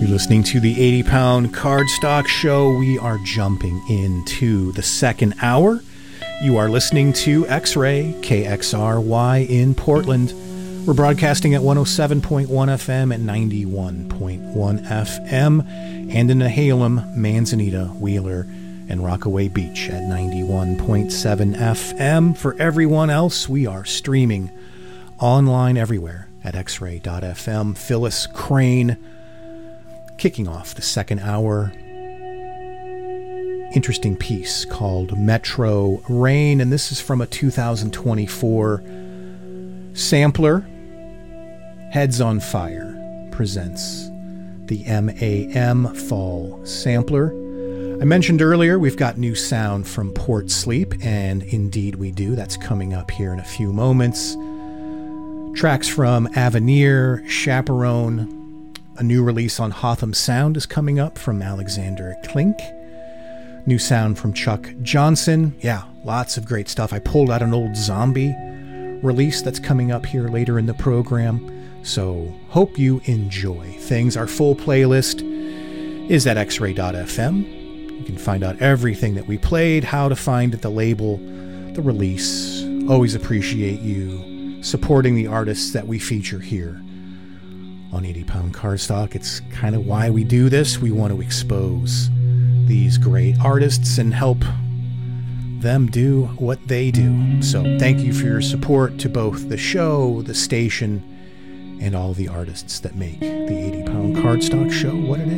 You're listening to the 80-Pound Cardstock Show. We are jumping into the second hour. You are listening to X-Ray KXRY in Portland. We're broadcasting at 107.1 FM and 91.1 FM, and in Nehalem, Manzanita, Wheeler, and Rockaway Beach at 91.7 FM. For everyone else, we are streaming online everywhere at xray.fm. Phyllis Crane kicking off the second hour. Interesting piece called Metro Rain, and this is from a 2024 sampler. Heads on Fire presents the MAM Fall Sampler. I mentioned earlier we've got new sound from Port Sleep, and indeed we do. That's coming up here in a few moments. Tracks from Avenir, Chaperone. A new release on Hotham Sound is coming up from Alexander Klink. New sound from Chuck Johnson. Yeah, lots of great stuff. I pulled out an old Zombie release that's coming up here later in the program. So hope you enjoy things. Our full playlist is at xray.fm. You can find out everything that we played, how to find it, the label, the release. Always appreciate you supporting the artists that we feature here on 80-Pound Cardstock. It's kind of why we do this. We want to expose these great artists and help them do what they do. So thank you for your support to both the show, the station, and all the artists that make the 80-Pound Cardstock Show what it is.